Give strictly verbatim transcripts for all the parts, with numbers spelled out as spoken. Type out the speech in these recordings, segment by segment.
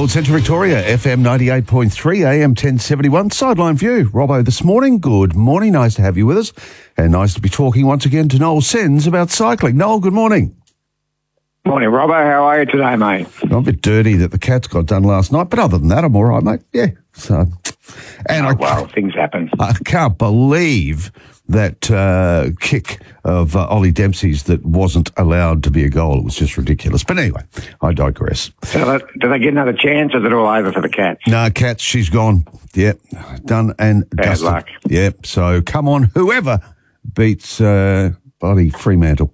Old Central Victoria, F M ninety-eight point three, A M ten seventy-one. Sideline View. Robbo this morning. Good morning. Nice to have you with us. And nice to be talking once again to Noel Sens about cycling. Noel, good morning. Morning, Robbo. How are you today, mate? I'm a bit dirty that the Cats got done last night, but other than that, I'm all right, mate. Yeah. So, and oh, I, well, things happen. I can't believe that uh, kick of uh, Ollie Dempsey's that wasn't allowed to be a goal. It was just ridiculous. But anyway, I digress. So that, do they get another chance, or is it all over for the Cats? No, Cats, she's gone. Yep, done and Bad dusted. luck. Yep, so come on, whoever beats uh, bloody Fremantle.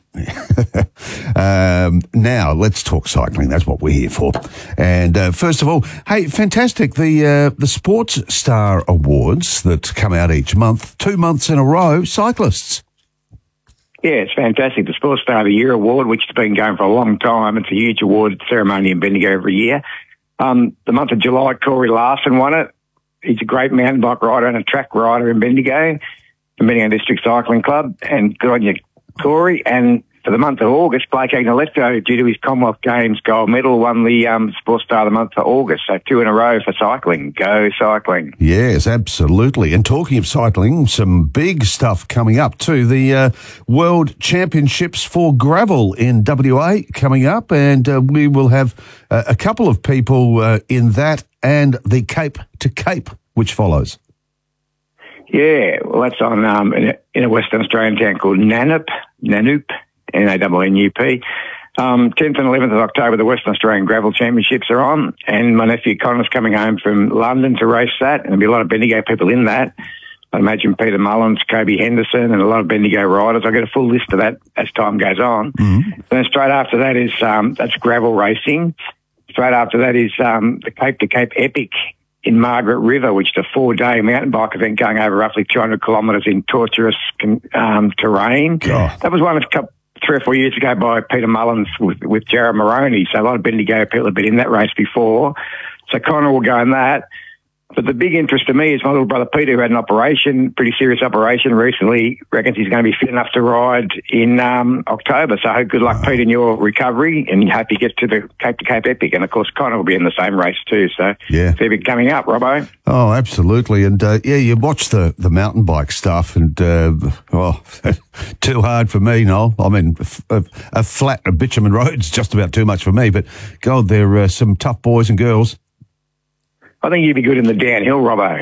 um, now, let's talk cycling. That's what we're here for. And uh, first of all, hey, fantastic. The uh, the Sports Star Awards that come out each month, two months in a row, cyclists. Yeah, it's fantastic. The Sports Star of the Year award, which has been going for a long time. It's a huge award ceremony in Bendigo every year. Um, the month of July, Corey Larson won it. He's a great mountain bike rider and a track rider in Bendigo, the Bendigo District Cycling Club. And good on you, Corey. And for the month of August, Blake Agneletto, due to his Commonwealth Games gold medal, won the um, Sports Star of the Month for August. So two in a row for cycling. Go cycling. Yes, absolutely. And talking of cycling, some big stuff coming up too. The uh, World Championships for gravel in W A coming up, and uh, we will have uh, a couple of people uh, in that and the Cape to Cape, which follows. Yeah, well, that's on um, in, a, in a Western Australian town called Nanup, Nanup, N A N N U P. Um, tenth and eleventh of October, the Western Australian Gravel Championships are on, and my nephew Connor's coming home from London to race that, and there'll be a lot of Bendigo people in that. I'd imagine Peter Mullins, Kobe Henderson, and a lot of Bendigo riders. I'll get a full list of that as time goes on. Mm-hmm. Then straight after that is um, that's gravel racing. Straight after that is um, the Cape to Cape Epic in Margaret River, which is a four-day mountain bike event going over roughly two hundred kilometres in tortuous um, terrain. Oh. That was one of a couple, three or four years ago by Peter Mullins with, with Jared Moroney. So a lot of Bendigo people have been in that race before. So Connor will go in that. But the big interest to me is my little brother Peter, who had an operation, pretty serious operation recently, reckons he's going to be fit enough to ride in um, October. So good luck, oh. Peter, in your recovery, and hope you get to the Cape to Cape Epic. And, of course, Connor will be in the same race too. So yeah. Fair bit coming up, Robbo. Oh, absolutely. And, uh, yeah, you watch the, the mountain bike stuff and, uh, oh, too hard for me, Noel. I mean, a, a flat a bitumen road's just about too much for me. But, God, they're uh, some tough boys and girls. I think you'd be good in the downhill, Robbo.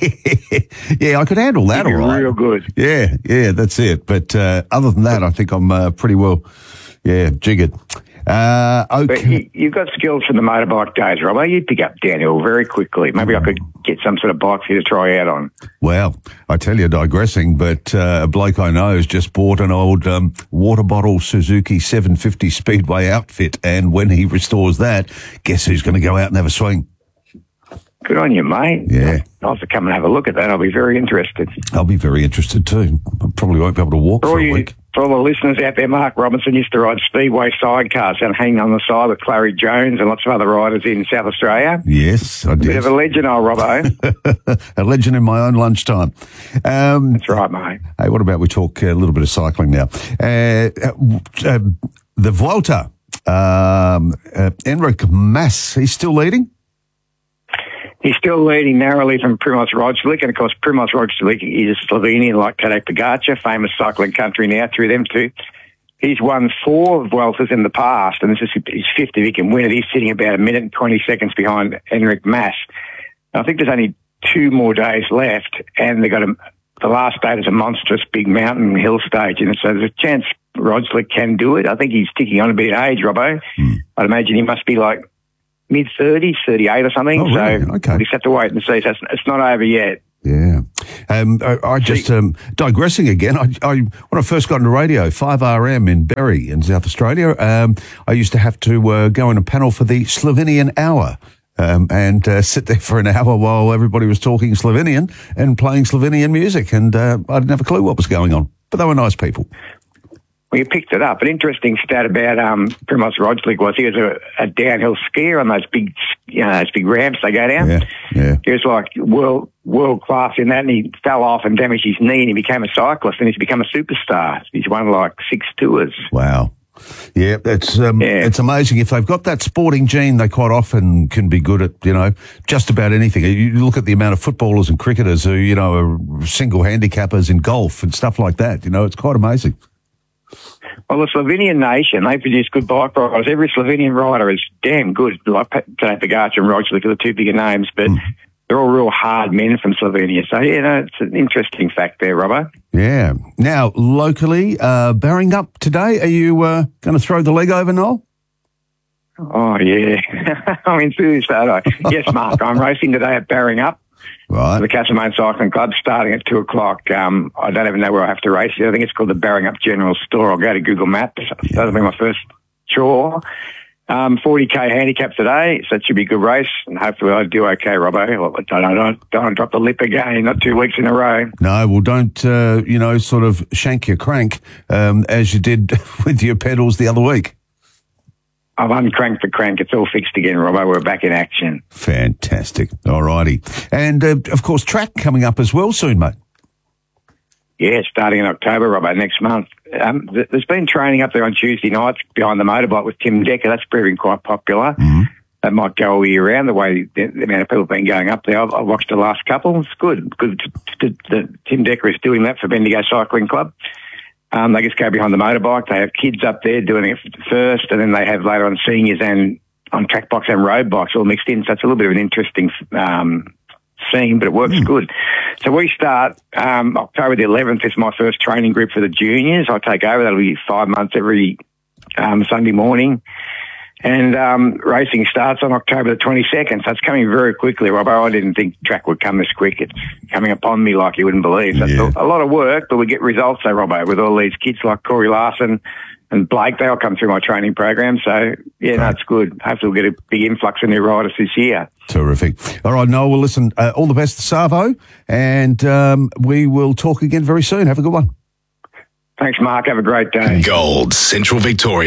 yeah, yeah, I could handle that you'd all right. Real good. Yeah, yeah, that's it. But uh, other than that, I think I'm uh, pretty well, yeah, jiggered. Uh, okay. But you, you've got skills from the motorbike days, Robbo. You'd pick up downhill very quickly. Maybe I could get some sort of bike for you to try out on. Well, I tell you, digressing, but uh, a bloke I know has just bought an old um, water bottle Suzuki seven fifty Speedway outfit, and when he restores that, guess who's going to go out and have a swing? Good on you, mate. Yeah. I'll have to come and have a look at that. I'll be very interested. I'll be very interested too. I probably won't be able to walk for, for a you, week. For all the listeners out there, Mark Robinson used to ride Speedway sidecars and hang on the side with Clary Jones and lots of other riders in South Australia. Yes, I did. A bit of a legend, old Robbo. A legend in my own lunchtime. Um, That's right, mate. Hey, what about we talk a little bit of cycling now? Uh, uh, the Vuelta, um, uh, Enric Mas, he's still leading? He's still leading narrowly from Primož Roglic, and of course Primož Roglic is a Slovenian like Tadej Pogacar, famous cycling country now through them too. He's won four Vueltas in the past, and this is his fifth if he can win it. He's sitting about a minute and twenty seconds behind Enric Mas. I think there's only two more days left, and they've got a, the last day is a monstrous big mountain hill stage, and so there's a chance Roglic can do it. I think he's ticking on a bit of age, Robbo. Hmm. I'd imagine he must be like mid-thirties, thirty-eight or something. Oh, really? So okay. we just have to wait and see. So it's, it's not over yet. Yeah. Um, I, I just, um, digressing again, I, I, when I first got into radio, five R M in Berry in South Australia, um, I used to have to uh, go in a panel for the Slovenian Hour. Um, and uh, sit there for an hour while everybody was talking Slovenian and playing Slovenian music. And uh, I didn't have a clue what was going on. But they were nice people. Well, you picked it up. An interesting stat about um, Primož Roglic was he was a, a downhill skier on those big, you know, those big ramps they go down. Yeah, yeah. He was like world world class in that, and he fell off and damaged his knee, and he became a cyclist, and he's become a superstar. He's won like six tours. Wow. Yeah, it's um, Yeah. it's amazing. If they've got that sporting gene, they quite often can be good at, you know, just about anything. You look at the amount of footballers and cricketers who, you know, are single handicappers in golf and stuff like that. You know, it's quite amazing. Well, the Slovenian nation, they produce good bike riders. Every Slovenian rider is damn good, like Tadej Pogačar and Roglic are the two bigger names, but mm. they're all real hard men from Slovenia. So, yeah, no, it's an interesting fact there, Robbo. Yeah. Now, locally, uh, Barring Up today, are you uh, going to throw the leg over, Noel? Oh, yeah. I'm enthused, aren't I? Yes, Mark, I'm racing today at Barring Up. Right. The Castlemaine Cycling Club, starting at two o'clock. Um, I don't even know where I have to race. I think it's called the Barring Up General Store. I'll go to Google Maps. That'll be my first chore. Um, forty K handicap today, so it should be a good race, and hopefully I do okay, Robbo. I don't, don't, don't drop the lip again, not two weeks in a row. No, well, don't, uh, you know, sort of shank your crank um, as you did with your pedals the other week. I've uncranked the crank. It's all fixed again, Robbo. We're back in action. Fantastic. All righty. And, uh, of course, track coming up as well soon, mate. Yeah, starting in October, Robbo, next month. Um, th- there's been training up there on Tuesday nights behind the motorbike with Tim Decker. That's proving quite popular. Mm-hmm. That might go all year round, the way the, the amount of people have been going up there. I've, I've watched the last couple. It's good. Good that Tim Decker is doing that for Bendigo Cycling Club. Um, they just go behind the motorbike. They have kids up there doing it first, and then they have later on seniors and on track bikes and road bikes all mixed in. So it's a little bit of an interesting um, scene, but it works mm. good. So we start um, October the eleventh is my first training group for the juniors. I take over. That'll be five months every um, Sunday morning. And um, racing starts on October the twenty-second, so it's coming very quickly, Robbo. I didn't think track would come this quick. It's coming upon me like you wouldn't believe. So Yeah. it's a lot of work, but we get results, though, Robbo, with all these kids like Corey Larson and Blake. They all come through my training program. So, yeah, no, it's good. Hopefully we'll get a big influx of new riders this year. Terrific. All right, Noel, well, listen, uh, all the best to Savo, and um, we will talk again very soon. Have a good one. Thanks, Mark. Have a great day. Gold, Central Victoria.